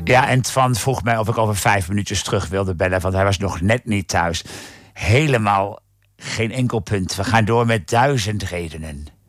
Ja, en Twan vroeg mij of ik over 5 minuutjes terug wilde bellen, want hij was nog net niet thuis. Helemaal geen enkel punt. We gaan door met 1000 redenen.